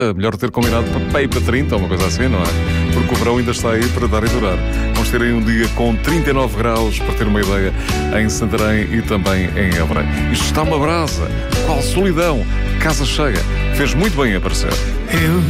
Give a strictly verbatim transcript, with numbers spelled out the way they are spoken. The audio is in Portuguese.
É melhor ter combinado para ir para trinta ou uma coisa assim, não é? Porque o verão ainda está aí para dar e durar. Vamos ter aí um dia com trinta e nove graus, para ter uma ideia, em Santarém e também em Évora. Isto está uma brasa. Qual solidão. Casa cheia. Fez muito bem aparecer. Eu